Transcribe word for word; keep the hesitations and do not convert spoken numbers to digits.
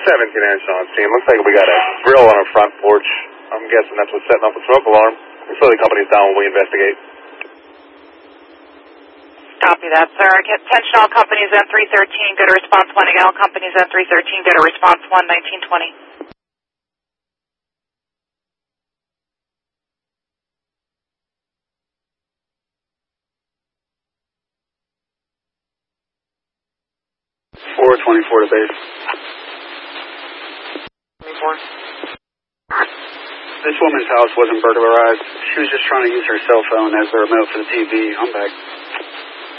seventeen and Sean scene. Looks like we got a grill on our front porch. I'm guessing that's what's setting off the smoke alarm. So the company's down when we investigate. Copy that, sir. Attention all companies N three thirteen, go to response one. Again, all companies N three thirteen, go to response one, nineteen twenty. four twenty-four to base. twenty-four. This woman's house wasn't burglarized. She was just trying to use her cell phone as the remote for the T V. I'm back.